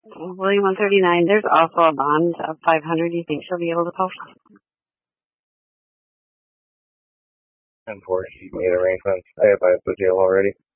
William 139, there's also a bond of 500. Do you think she'll be able to post? Unfortunately, she made arrangements. I advised the jail already.